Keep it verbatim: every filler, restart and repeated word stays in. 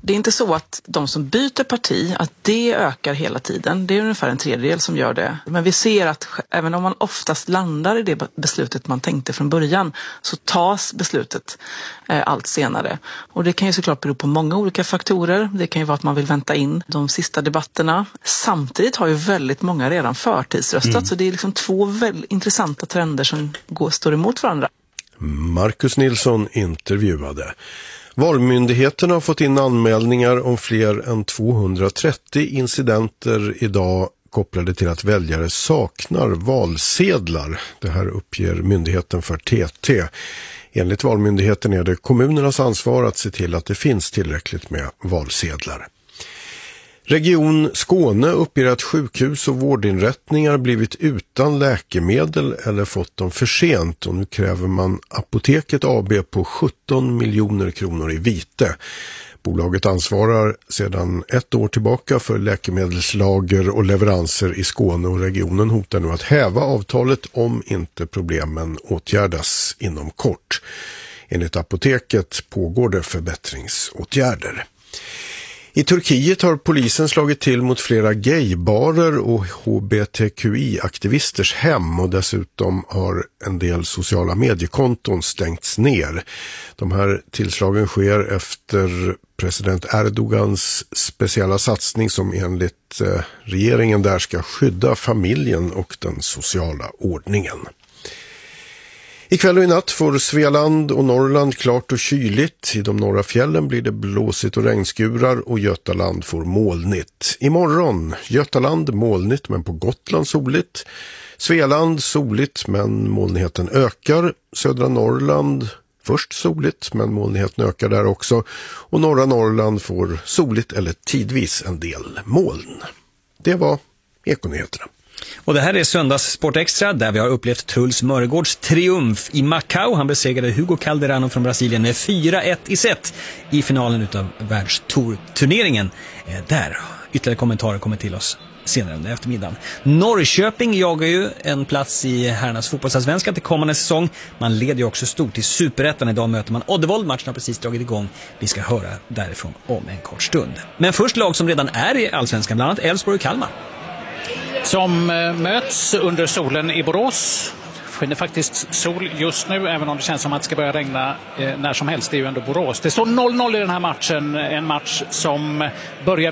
Det är inte så att de som byter parti, att det ökar hela tiden. Det är ungefär en tredjedel som gör det. Men vi ser att även om man oftast landar i det beslutet man tänkte från början, så tas beslutet eh, allt senare. Och det kan ju såklart bero på många olika faktorer. Det kan ju vara att man vill vänta in de sista debatterna. Samtidigt har ju väldigt många redan förtidsröstat. Mm. Så det är liksom två väldigt intressanta trender som går, står emot varandra. Marcus Nilsson intervjuade. Valmyndigheten har fått in anmälningar om fler än tvåhundratrettio incidenter idag kopplade till att väljare saknar valsedlar. Det här uppger myndigheten för T T. Enligt Valmyndigheten är det kommunernas ansvar att se till att det finns tillräckligt med valsedlar. Region Skåne uppger att sjukhus och vårdinrättningar blivit utan läkemedel eller fått dem för sent, och nu kräver man Apoteket A B på sjutton miljoner kronor i vite. Bolaget ansvarar sedan ett år tillbaka för läkemedelslager och leveranser i Skåne, och regionen hotar nu att häva avtalet om inte problemen åtgärdas inom kort. Enligt Apoteket pågår det förbättringsåtgärder. I Turkiet har polisen slagit till mot flera gaybarer och H B T Q I-aktivisters hem, och dessutom har en del sociala mediekonton stängts ner. De här tillslagen sker efter president Erdogans speciella satsning som enligt regeringen där ska skydda familjen och den sociala ordningen. Ikväll och i natt får Svealand och Norrland klart och kyligt. I de norra fjällen blir det blåsigt och regnskurar, och Götaland får molnigt. Imorgon Götaland molnigt men på Gotland soligt. Svealand soligt men molnigheten ökar. Södra Norrland först soligt men molnigheten ökar där också. Och norra Norrland får soligt eller tidvis en del moln. Det var Ekonyheterna. Och det här är söndags Sport Extra, där vi har upplevt Truls Mörgårds triumf i Macau. Han besegrade Hugo Calderano från Brasilien med fyra ett i set i finalen utav världstourturneringen. Eh, där, ytterligare kommentarer kommer till oss senare under eftermiddagen. Norrköping jagar ju en plats i herrarnas fotbollsallsvenska till kommande säsong. Man leder ju också stort i Superettan. Idag möter man Oddevold. Matchen har precis dragit igång. Vi ska höra därifrån om en kort stund. Men först lag som redan är i allsvenskan, bland annat Elfsborg och Kalmar. Som möts under solen i Borås. Skiner faktiskt sol just nu, även om det känns som att det ska börja regna eh, när som helst. Det är ju ändå Borås. Det står noll noll i den här matchen. En match som börjar